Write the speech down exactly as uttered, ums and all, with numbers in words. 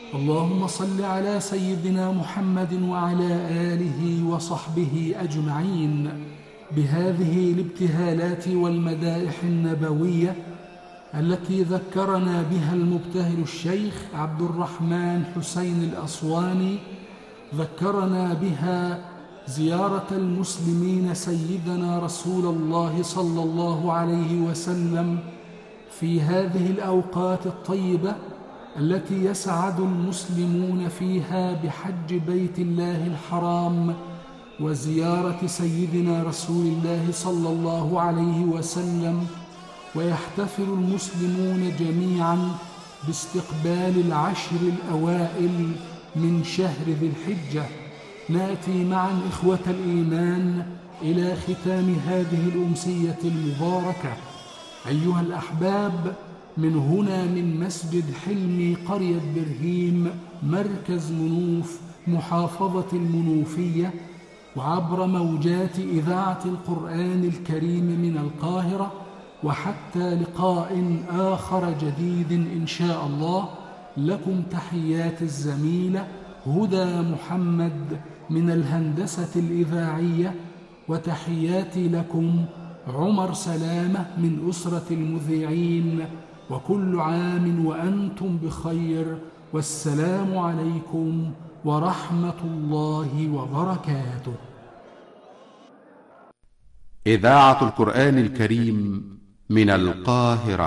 اللهم صل على سيدنا محمد وعلى آله وصحبه أجمعين بهذه الابتهالات والمدائح النبوية التي ذكرنا بها المبتهل الشيخ عبد الرحمن حسين الأصواني. ذكرنا بها زيارة المسلمين سيدنا رسول الله صلى الله عليه وسلم في هذه الأوقات الطيبة التي يسعد المسلمون فيها بحج بيت الله الحرام وزيارة سيدنا رسول الله صلى الله عليه وسلم، ويحتفل المسلمون جميعا باستقبال العشر الأوائل من شهر ذي الحجة. نأتي معا إخوة الإيمان إلى ختام هذه الأمسية المباركة. أيها الأحباب، من هنا من مسجد حلمي قرية برهيم مركز منوف محافظة المنوفية، وعبر موجات إذاعة القرآن الكريم من القاهرة، وحتى لقاء آخر جديد إن شاء الله، لكم تحيات الزميلة هدى محمد من الهندسة الإذاعية، وتحياتي لكم عمر سلامة من أسرة المذيعين، وكل عام وأنتم بخير، والسلام عليكم ورحمة الله وبركاته. إذاعة القرآن الكريم من القاهرة.